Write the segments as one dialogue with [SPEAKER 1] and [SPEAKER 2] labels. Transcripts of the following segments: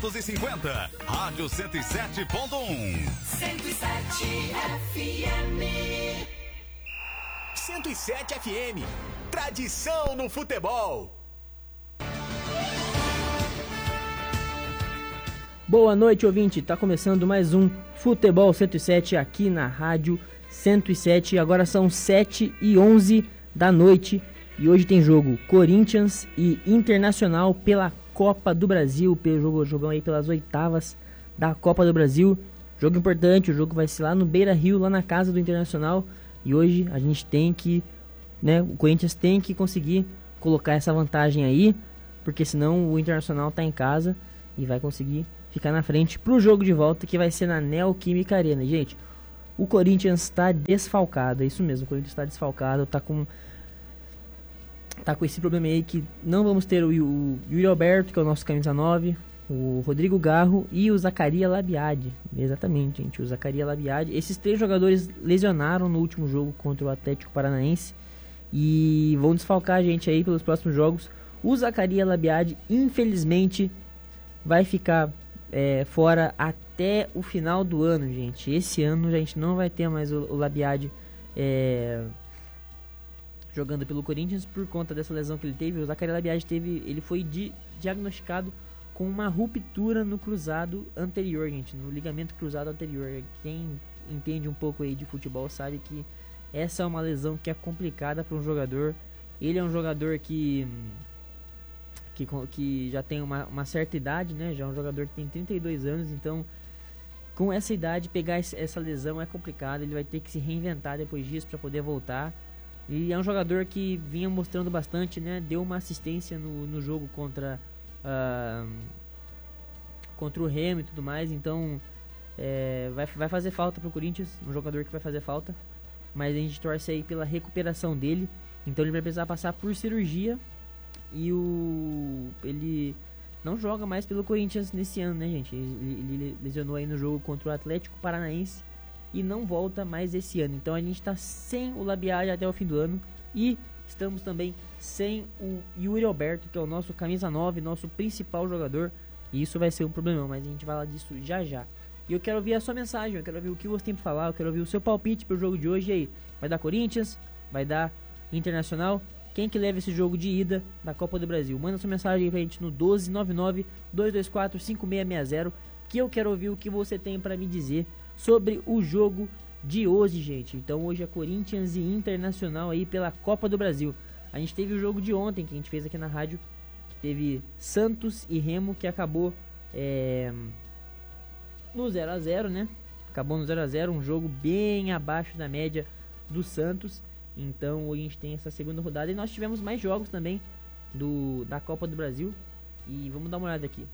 [SPEAKER 1] 250. Rádio 107.1.
[SPEAKER 2] 107 FM.
[SPEAKER 3] 107 FM. Tradição no futebol.
[SPEAKER 4] Boa noite, ouvinte. Tá começando mais um Futebol 107 aqui na Rádio 107. Agora são 7h11 da noite e hoje tem jogo Corinthians e Internacional pela Copa do Brasil, pelo jogão aí pelas oitavas da Copa do Brasil. Jogo importante, o jogo vai ser lá no Beira-Rio, lá na casa do Internacional. E hoje a gente tem que, né, o Corinthians tem que conseguir colocar essa vantagem aí, porque senão o Internacional tá em casa e vai conseguir ficar na frente pro jogo de volta, que vai ser na Neoquímica Arena. Gente, o Corinthians está desfalcado, é isso mesmo, o Corinthians está desfalcado, tá com esse problema aí que não vamos ter o Yuri Alberto, que é o nosso camisa 9, o Rodrigo Garro e o Zaccaria Labiade. Exatamente, gente, o Zaccaria Labiade. Esses três jogadores lesionaram no último jogo contra o Atlético Paranaense e vão desfalcar a gente aí pelos próximos jogos. O Zaccaria Labiade, infelizmente, vai ficar fora até o final do ano, gente. Esse ano a gente não vai ter mais o Labiade jogando pelo Corinthians por conta dessa lesão que ele teve. O Zaccaria Labiade ele foi diagnosticado com uma ruptura no cruzado anterior, gente, no ligamento cruzado anterior. Quem entende um pouco aí de futebol sabe que essa é uma lesão que é complicada para um jogador. Ele é um jogador que já tem uma certa idade, né? Já é um jogador que tem 32 anos, então com essa idade pegar essa lesão é complicado. Ele vai ter que se reinventar depois disso para poder voltar. E é um jogador que vinha mostrando bastante, né? Deu uma assistência no jogo contra o Remo e tudo mais, então vai fazer falta pro Corinthians, um jogador que vai fazer falta, mas a gente torce aí pela recuperação dele. Então ele vai precisar passar por cirurgia. E ele não joga mais pelo Corinthians nesse ano, né, gente? Ele lesionou aí no jogo contra o Atlético Paranaense e não volta mais esse ano. Então a gente tá sem o Labiade até o fim do ano e estamos também sem o Yuri Alberto, que é o nosso camisa 9, nosso principal jogador. E isso vai ser um problemão, mas a gente vai falar disso já já. E eu quero ouvir a sua mensagem, eu quero ouvir o que você tem pra falar, eu quero ouvir o seu palpite pro jogo de hoje. E aí, vai dar Corinthians? Vai dar Internacional? Quem que leva esse jogo de ida da Copa do Brasil? Manda sua mensagem aí pra gente no 1299-224-5660, que eu quero ouvir o que você tem pra me dizer sobre o jogo de hoje, gente. Então hoje é Corinthians e Internacional aí pela Copa do Brasil. A gente teve o jogo de ontem que a gente fez aqui na rádio, que teve Santos e Remo, que acabou no 0x0, né? Acabou no 0x0, um jogo bem abaixo da média do Santos. Então hoje a gente tem essa segunda rodada e nós tivemos mais jogos também da Copa do Brasil. E vamos dar uma olhada aqui.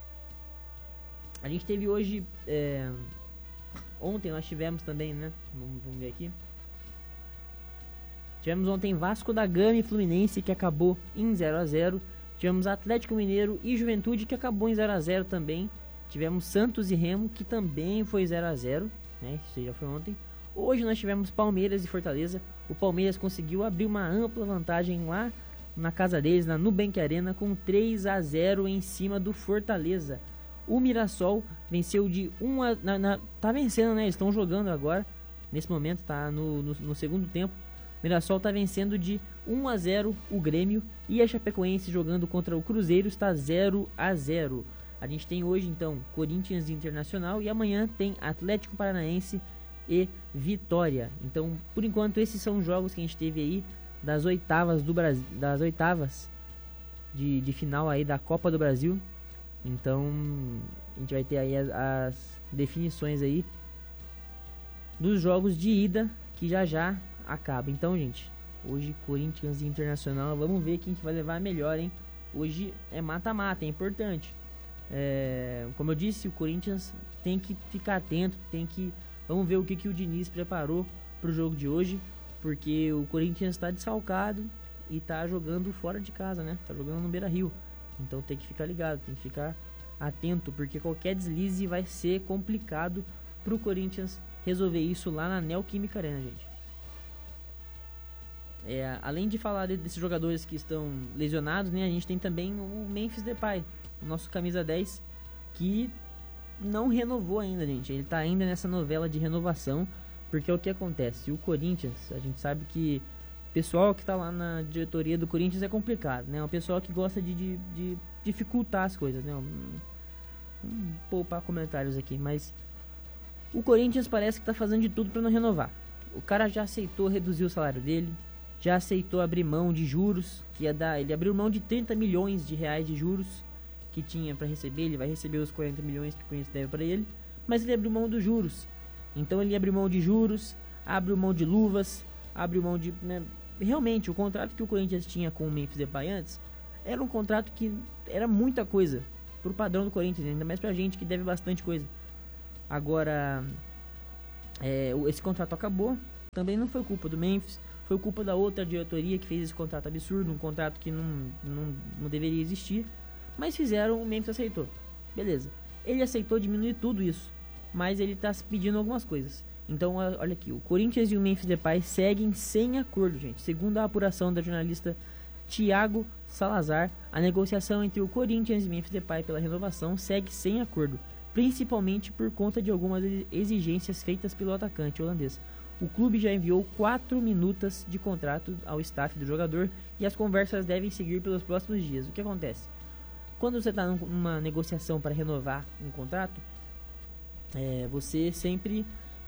[SPEAKER 4] A gente teve hoje, ontem nós tivemos também, né? Vamos ver aqui. Tivemos ontem Vasco da Gama e Fluminense, que acabou em 0x0. Tivemos Atlético Mineiro e Juventude, que acabou em 0x0 também. Tivemos Santos e Remo, que também foi 0x0, né? Isso já foi ontem. Hoje nós tivemos Palmeiras e Fortaleza. O Palmeiras conseguiu abrir uma ampla vantagem lá na casa deles, na Nubank Arena, com 3x0 em cima do Fortaleza. O Mirassol venceu de 1x... Tá vencendo, né? Eles estão jogando agora. Nesse momento, tá no segundo tempo. O Mirassol tá vencendo de 1x0 o Grêmio. E a Chapecoense jogando contra o Cruzeiro está 0x0. A gente tem hoje, então, Corinthians e Internacional. E amanhã tem Atlético Paranaense e Vitória. Então, por enquanto, esses são os jogos que a gente teve aí das oitavas do Brasil, das oitavas de final aí da Copa do Brasil. Então, a gente vai ter aí as definições aí dos jogos de ida, que já acaba. Então, gente, hoje Corinthians e Internacional, vamos ver quem que vai levar a melhor, hein? Hoje é mata-mata, é importante. Como eu disse, o Corinthians tem que ficar atento, vamos ver o que o Diniz preparou para o jogo de hoje, porque o Corinthians está desfalcado e está jogando fora de casa, né? Tá jogando no Beira-Rio. Então tem que ficar ligado, tem que ficar atento, porque qualquer deslize vai ser complicado para o Corinthians resolver isso lá na Neoquímica Arena, gente. Além de falar desses jogadores que estão lesionados, né? A gente tem também o Memphis Depay, o nosso camisa 10, que não renovou ainda, gente. Ele tá ainda nessa novela de renovação, porque é o que acontece. O Corinthians, a gente sabe que o pessoal que tá lá na diretoria do Corinthians é complicado, né? É um pessoal que gosta de dificultar as coisas, né? Vamos poupar comentários aqui, mas o Corinthians parece que tá fazendo de tudo para não renovar. O cara já aceitou reduzir o salário dele, já aceitou abrir mão de juros, que ia dar, ele abriu mão de 30 milhões de reais de juros que tinha para receber, ele vai receber os 40 milhões que o Corinthians deve para ele, mas ele abriu mão dos juros. Então ele abriu mão de juros, abriu mão de luvas, abriu mão de, né? Realmente, o contrato que o Corinthians tinha com o Memphis Depay antes era um contrato que era muita coisa pro padrão do Corinthians, ainda mais pra gente que deve bastante coisa. Agora, esse contrato acabou, também não foi culpa do Memphis, foi culpa da outra diretoria que fez esse contrato absurdo, um contrato que não deveria existir, mas fizeram, o Memphis aceitou. Beleza, ele aceitou diminuir tudo isso, mas ele tá pedindo algumas coisas. Então, olha aqui, o Corinthians e o Memphis Depay seguem sem acordo, gente. Segundo a apuração da jornalista Thiago Salazar, a negociação entre o Corinthians e o Memphis Depay pela renovação segue sem acordo, principalmente por conta de algumas exigências feitas pelo atacante holandês. O clube já enviou 4 minutas de contrato ao staff do jogador e as conversas devem seguir pelos próximos dias. O que acontece? Quando você está numa negociação para renovar um contrato, você sempre...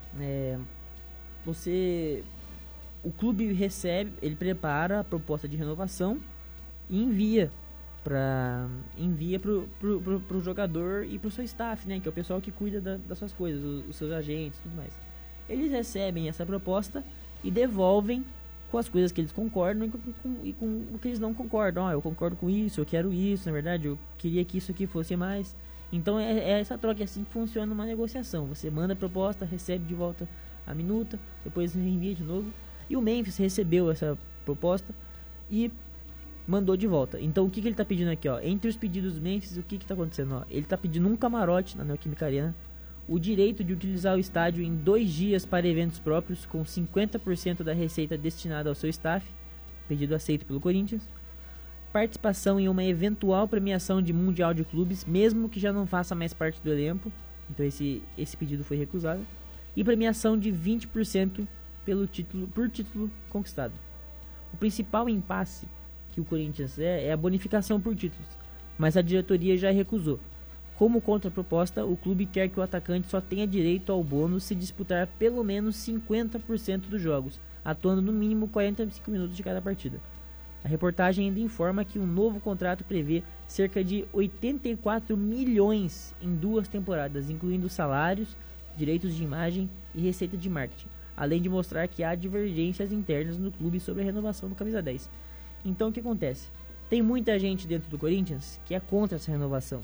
[SPEAKER 4] o clube recebe, ele prepara a proposta de renovação e envia pro jogador e pro seu staff, né, que é o pessoal que cuida das suas coisas, os seus agentes e tudo mais. Eles recebem essa proposta e devolvem com as coisas que eles concordam e com o que eles não concordam. Eu concordo com isso, eu quero isso, na verdade eu queria que isso aqui fosse mais. Então é essa troca, é assim que funciona uma negociação. Você manda a proposta, recebe de volta a minuta, depois envia de novo. E o Memphis recebeu essa proposta e mandou de volta. Então o que ele está pedindo aqui? Entre os pedidos do Memphis, o que está acontecendo? Ele está pedindo um camarote na Neoquímica Arena, o direito de utilizar o estádio em 2 dias para eventos próprios, com 50% da receita destinada ao seu staff, pedido aceito pelo Corinthians. Participação em uma eventual premiação de Mundial de Clubes, mesmo que já não faça mais parte do elenco. Então esse pedido foi recusado. E premiação de 20% por título conquistado. O principal impasse que o Corinthians é a bonificação por títulos, mas a diretoria já recusou. Como contraproposta, o clube quer que o atacante só tenha direito ao bônus se disputar pelo menos 50% dos jogos, atuando no mínimo 45 minutos de cada partida. A reportagem ainda informa que um novo contrato prevê cerca de 84 milhões em 2 temporadas, incluindo salários, direitos de imagem e receita de marketing, além de mostrar que há divergências internas no clube sobre a renovação do camisa 10. Então o que acontece? Tem muita gente dentro do Corinthians que é contra essa renovação.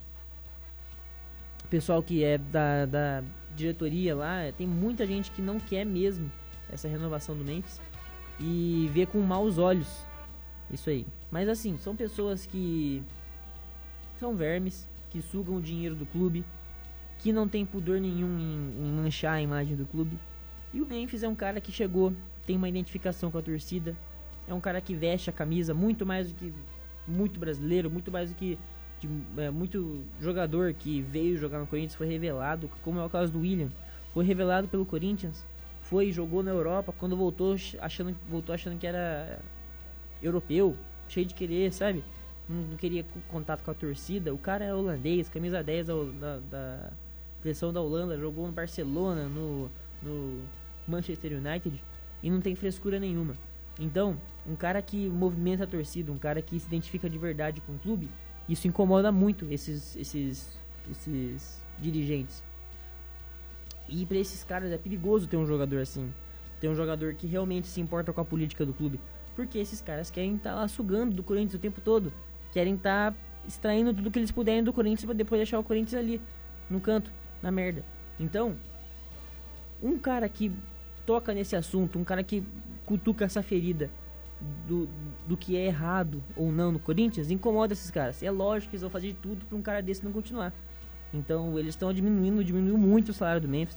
[SPEAKER 4] O pessoal que é da diretoria lá, tem muita gente que não quer mesmo essa renovação do Memphis e vê com maus olhos isso aí. Mas assim, são pessoas que são vermes, que sugam o dinheiro do clube, que não tem pudor nenhum em manchar a imagem do clube. E o Memphis é um cara que chegou, tem uma identificação com a torcida, é um cara que veste a camisa muito mais do que muito brasileiro, muito mais do que muito jogador que veio jogar no Corinthians foi revelado, como é o caso do William, foi revelado pelo Corinthians, jogou na Europa, quando voltou achando que era europeu, cheio de querer, sabe? Não queria contato com a torcida. O cara é holandês, camisa 10 da seleção da Holanda, jogou no Barcelona, no Manchester United e não tem frescura nenhuma. Então, um cara que movimenta a torcida, um cara que se identifica de verdade com o clube, isso incomoda muito esses dirigentes. E para esses caras é perigoso ter um jogador assim, ter um jogador que realmente se importa com a política do clube, porque esses caras querem estar lá sugando do Corinthians o tempo todo, querem estar extraindo tudo que eles puderem do Corinthians para depois deixar o Corinthians ali no canto, na merda. Então, um cara que toca nesse assunto, um cara que cutuca essa ferida do que é errado ou não no Corinthians, incomoda esses caras. É lógico que eles vão fazer de tudo para um cara desse não continuar. Então eles estão diminuiu muito o salário do Memphis,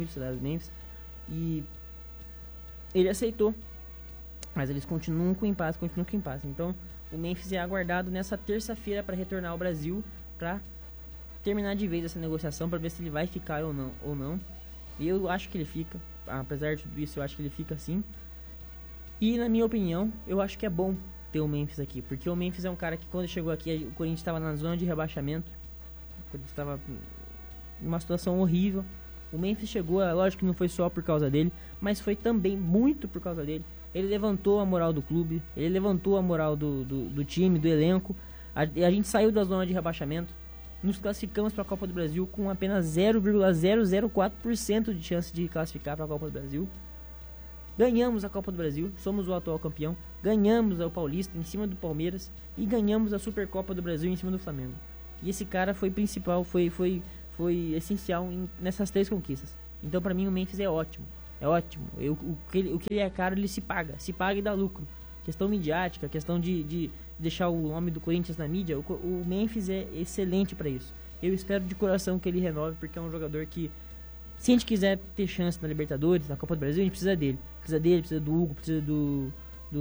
[SPEAKER 4] e ele aceitou, mas eles continuam com impasse. Então o Memphis é aguardado nessa terça-feira para retornar ao Brasil para terminar de vez essa negociação para ver se ele vai ficar ou não. E eu acho que ele fica, apesar de tudo isso, eu acho que ele fica sim. E na minha opinião, eu acho que é bom ter o Memphis aqui, porque o Memphis é um cara que quando chegou aqui, o Corinthians estava na zona de rebaixamento, o Corinthians estava numa situação horrível. O Memphis chegou, lógico que não foi só por causa dele, mas foi também muito por causa dele. Ele levantou a moral do clube, ele levantou a moral do time, do elenco. A gente saiu da zona de rebaixamento, nos classificamos para a Copa do Brasil com apenas 0,004% de chance de classificar para a Copa do Brasil. Ganhamos a Copa do Brasil, somos o atual campeão, ganhamos o Paulista em cima do Palmeiras e ganhamos a Supercopa do Brasil em cima do Flamengo. E esse cara foi principal, foi essencial nessas 3 conquistas. Então para mim o Memphis é ótimo. É ótimo. O que ele é caro, ele se paga e dá lucro. Questão midiática, questão de deixar o nome do Corinthians na mídia, o Memphis é excelente para isso. Eu espero de coração que ele renove, porque é um jogador que, se a gente quiser ter chance na Libertadores, na Copa do Brasil, a gente precisa dele. Precisa do Hugo, precisa do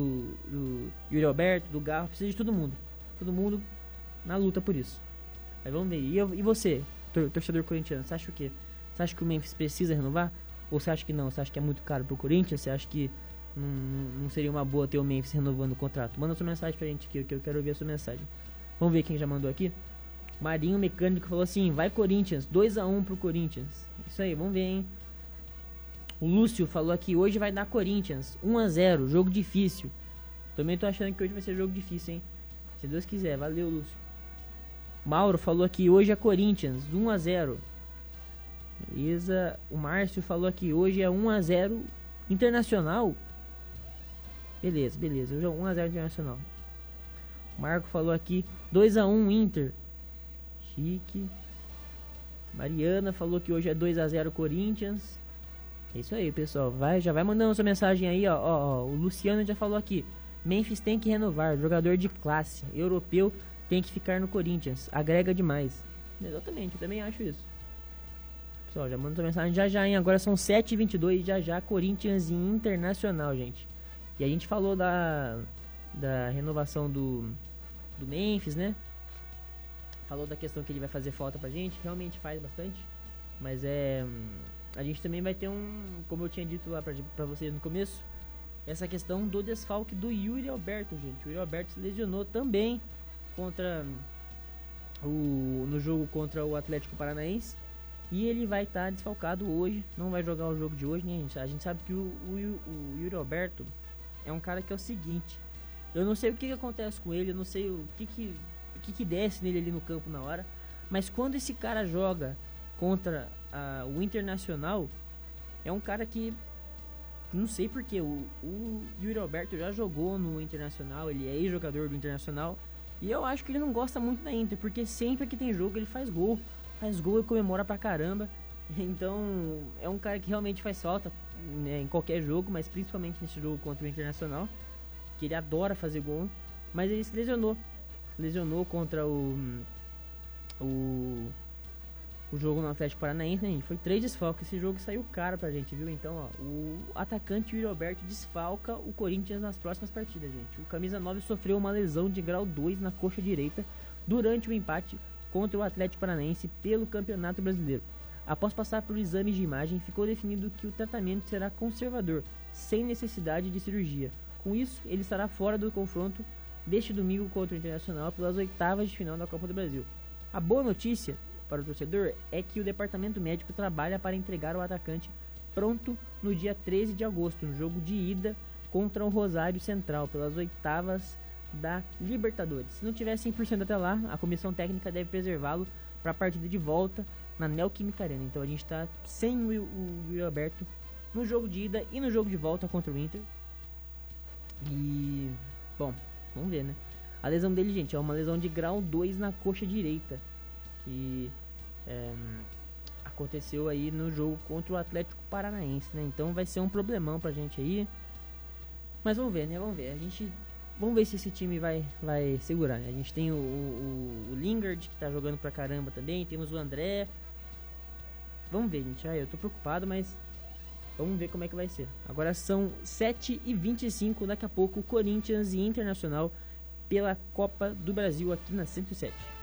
[SPEAKER 4] Yuri Alberto, do Garro, precisa de todo mundo. Todo mundo na luta por isso. Aí vamos ver. E você, torcedor corintiano, você acha o quê? Você acha que o Memphis precisa renovar? Ou você acha que não? Você acha que é muito caro pro Corinthians? Você acha que não seria uma boa ter o Memphis renovando o contrato? Manda sua mensagem pra gente aqui, que eu quero ouvir a sua mensagem. Vamos ver quem já mandou aqui. Marinho Mecânico falou assim: vai Corinthians, 2-1 pro Corinthians. Isso aí, vamos ver, hein. O Lúcio falou aqui: hoje vai dar Corinthians, 1-0, jogo difícil. Também tô achando que hoje vai ser jogo difícil, hein. Se Deus quiser, valeu, Lúcio. Mauro falou aqui: hoje é Corinthians, 1-0. Beleza. O Márcio falou aqui: hoje é 1-0 Internacional. Beleza. Hoje é 1-0 Internacional. O Marco falou aqui: 2-1 Inter. Chique. Mariana falou que hoje é 2-0 Corinthians. É isso aí, pessoal. Já vai mandando sua mensagem aí, ó. O Luciano já falou aqui: Memphis tem que renovar, jogador de classe, europeu, tem que ficar no Corinthians, agrega demais. Exatamente, eu também acho isso. Pessoal, já manda sua mensagem já, hein? Agora são 7h22, já, Corinthians e Internacional, gente. E a gente falou da renovação do Memphis, né? Falou da questão que ele vai fazer falta pra gente, realmente faz bastante. Mas a gente também vai ter como eu tinha dito lá pra vocês no começo, essa questão do desfalque do Yuri Alberto, gente. O Yuri Alberto se lesionou também no jogo contra o Atlético Paranaense. E ele vai estar desfalcado hoje, não vai jogar o jogo de hoje, né, gente? A gente sabe que o Yuri Alberto é um cara que é o seguinte: eu não sei o que acontece com ele, eu não sei o que desce nele ali no campo na hora, mas quando esse cara joga contra o Internacional, é um cara que, não sei porquê, o Yuri Alberto já jogou no Internacional, ele é ex-jogador do Internacional, e eu acho que ele não gosta muito da Inter, porque sempre que tem jogo ele faz gol e comemora pra caramba. Então é um cara que realmente faz falta, né, em qualquer jogo, mas principalmente nesse jogo contra o Internacional, que ele adora fazer gol. Mas ele se lesionou contra o jogo no Atlético Paranaense, né, gente? Foi 3 desfalques, esse jogo saiu caro pra gente, viu? Então, ó, o atacante Yuri Alberto desfalca o Corinthians nas próximas partidas, gente. O camisa 9 sofreu uma lesão de grau 2 na coxa direita durante o empate contra o Atlético Paranaense pelo Campeonato Brasileiro. Após passar por exames de imagem, ficou definido que o tratamento será conservador, sem necessidade de cirurgia. Com isso, ele estará fora do confronto deste domingo contra o Internacional pelas oitavas de final da Copa do Brasil. A boa notícia para o torcedor é que o departamento médico trabalha para entregar o atacante pronto no dia 13 de agosto, no jogo de ida contra o Rosário Central, pelas oitavas da Libertadores. Se não tiver 100% até lá, a comissão técnica deve preservá-lo para a partida de volta na Neoquímica Arena. Então a gente está sem o Yuri Alberto no jogo de ida e no jogo de volta contra o Inter. E, bom, vamos ver, né? A lesão dele, gente, é uma lesão de grau 2 na coxa direita, que aconteceu aí no jogo contra o Atlético Paranaense, né? Então vai ser um problemão pra gente aí. Mas vamos ver, né? Vamos ver se esse time vai segurar, né? A gente tem o Lingard, que tá jogando pra caramba também. Temos o André. Vamos ver, gente. Eu tô preocupado, mas vamos ver como é que vai ser. Agora são 7h25. Daqui a pouco, Corinthians e Internacional pela Copa do Brasil aqui na 107.